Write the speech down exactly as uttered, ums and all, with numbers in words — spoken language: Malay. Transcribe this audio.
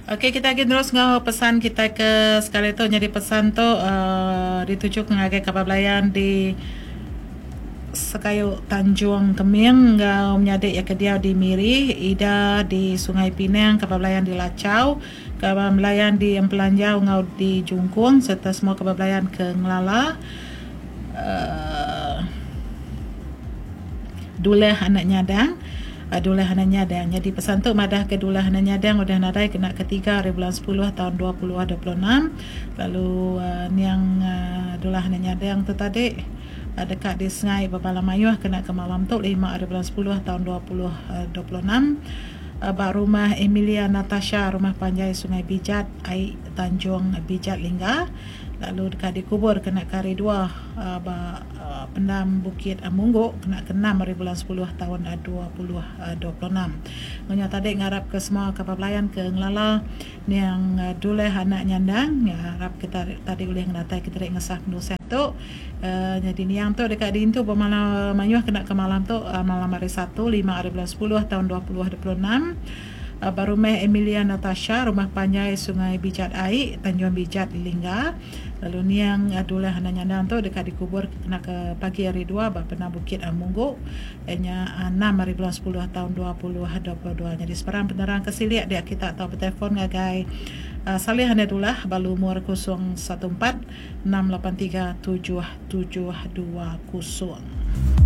Okey, kita akan terus ngau pesan kita ke sekali tu. Jadi pesan tu uh, dituju ke ngagai kapal belayan di Sekayu Tanjung Keming, ngau menyadik ya kedia di Miri, Ida di Sungai Pinang, kapal belayan di Lacau, kapal belayan di Empelanjau, ngau di Jungkung, serta semua kapal belayan ke Ngelala. Uh, Dulah anak nyadang. Dulah anak nyadang. Jadi pesan tu madah ke dulah anak nyadang udah nadai kena ketiga hari bulan sepuluh tahun dua ribu dua puluh enam. Lalu uh, niang uh, dulah anak nyadang tu tadi uh, dekat di Sengai Babala Mayuh kena ke malam tu lima hari bulan sepuluh tahun dua ribu dua puluh enam. Uh, bak rumah Emilia Natasha, rumah Panjai Sungai Bijat, Aik Tanjung Bijat Lingga. Lalu dekat dikubur kena ke hari dua uh, bak uh, Pendam Bukit Mungguk kena ke enam hari bulan sepuluh tahun uh, dua ribu dua puluh enam. Ngonya tadi ngarap ke semua kapal belayan ke Ngelala yang uh, duleh anak nyandang ya harap kita tadi boleh ngatai kita rek ngesah dosen tu. Uh, jadi niang tu dekat di itu bermalam Mayuh kena ke malam tu uh, malam hari satu lima hari bulan sepuluh tahun dua ribu dua puluh enam. Uh, Barumah Emilia Natasha, rumah Panjai Sungai Bijat Aik, Tanjung Bijat Lingga. Lalu niang adulah anak nyandang tu dekat dikubur kena ke pagi hari dua bak Pendam Bukit Mungguk. Nya enam hari bulan sepuluh tahun dua ribu dua puluh dua. Jadi sekarang penerang kesiliak dia kita atau bertelefon ngagai uh, Salih Hanedullah balu umur kosong satu empat enam lapan tiga tujuh tujuh dua kosong.